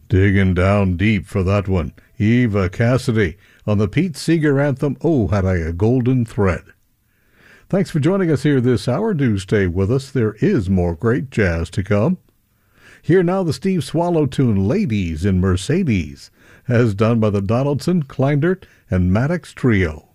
Digging down deep for that one. Eva Cassidy on the Pete Seeger anthem, Oh, Had I a Golden Thread. Thanks for joining us here this hour. Do stay with us. There is more great jazz to come. Here now the Steve Swallow tune, Ladies in Mercedes, as done by the Donaldson, Kleindert, and Maddox Trio.